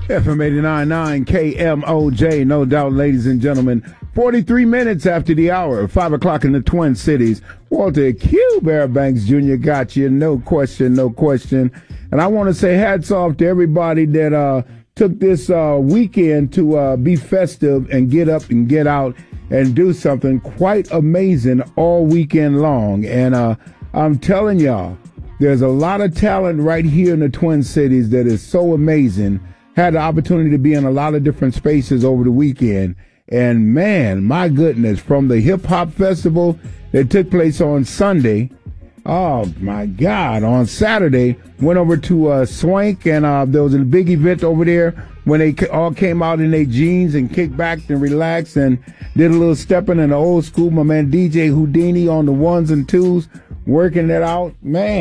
FM 89.9 KMOJ, no doubt, ladies and gentlemen. 43 minutes after the hour, 5 o'clock in the Twin Cities. Walter Q. Fairbanks Jr. got you, no question, no question. And I want to say hats off to everybody that took this weekend to be festive and get up and get out and do something quite amazing all weekend long. And I'm telling y'all, there's a lot of talent right here in the Twin Cities that is so amazing. Had the opportunity to be in a lot of different spaces over the weekend. And, man, my goodness, from the hip-hop festival that took place on Sunday, oh, my God, on Saturday, went over to Swank, and there was a big event over there when they all came out in their jeans and kicked back and relaxed and did a little stepping in the old school. My man DJ Houdini on the ones and twos, working it out.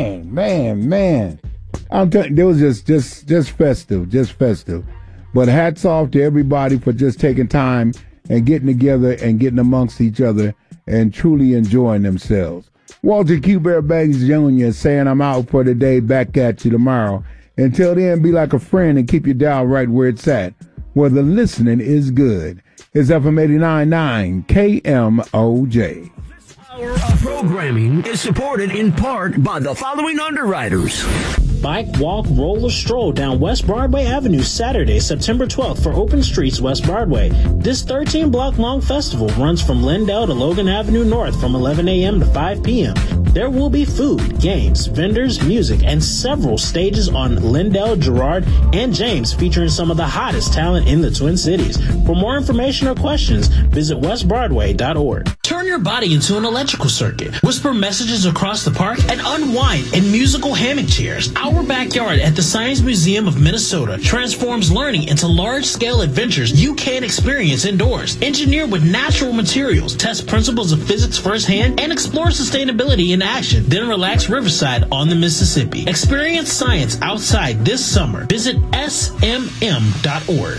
Man. I'm telling you, it was just festive. But hats off to everybody for just taking time and getting together and getting amongst each other and truly enjoying themselves. Walter Q. Fairbanks Jr. saying I'm out for the day, back at you tomorrow. Until then, be like a friend and keep your dial right where it's at, where the listening is good. It's FM 89.9 KMOJ. Our programming is supported in part by the following underwriters. Bike, walk, roll, or stroll down West Broadway Avenue Saturday, September 12th for Open Streets West Broadway. This 13-block-long festival runs from Lindell to Logan Avenue North from 11 a.m. to 5 p.m. There will be food, games, vendors, music, and several stages on Lindell, Girard, and James featuring some of the hottest talent in the Twin Cities. For more information or questions, visit westbroadway.org. Turn your body into an electrical circuit. Whisper messages across the park and unwind in musical hammock chairs. Our backyard at the Science Museum of Minnesota transforms learning into large-scale adventures you can't experience indoors. Engineer with natural materials, test principles of physics firsthand, and explore sustainability in action. Then relax riverside on the Mississippi. Experience science outside this summer. Visit smm.org.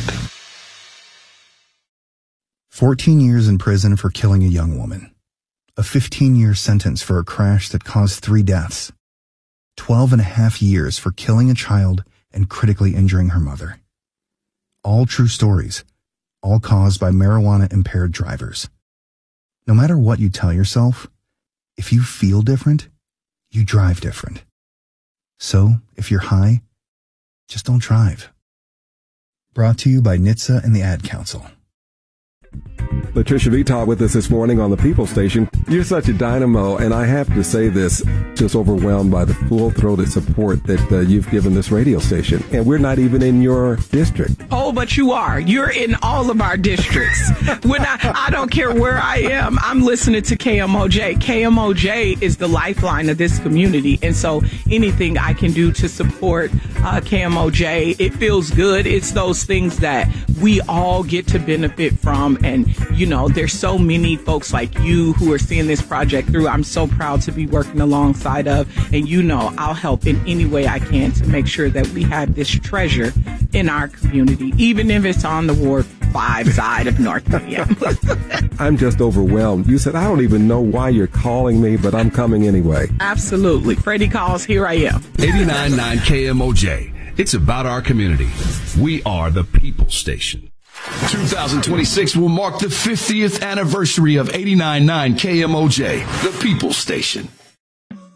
14 years in prison for killing a young woman. A 15-year sentence for a crash that caused 3 deaths. 12 and a half years for killing a child and critically injuring her mother. All true stories, all caused by marijuana-impaired drivers. No matter what you tell yourself, if you feel different, you drive different. So, if you're high, just don't drive. Brought to you by NHTSA and the Ad Council. Latricia Vitaw with us this morning on the People Station. You're such a dynamo, and I have to say this, just overwhelmed by the full-throated support that you've given this radio station. And we're not even in your district. Oh, but you are. You're in all of our districts. When I don't care where I am, I'm listening to KMOJ. KMOJ is the lifeline of this community. And so anything I can do to support KMOJ, it feels good. It's those things that we all get to benefit from. And, you know, there's so many folks like you who are seeing this project through. I'm so proud to be working alongside of. And, you know, I'll help in any way I can to make sure that we have this treasure in our community, even if it's on the Ward 5 side of North Miami. I'm just overwhelmed. You said, I don't even know why you're calling me, but I'm coming anyway. Absolutely. Freddie calls, here I am. 89.9 KMOJ. It's about our community. We are the People Station. 2026 will mark the 50th anniversary of 89.9 KMOJ, the People Station.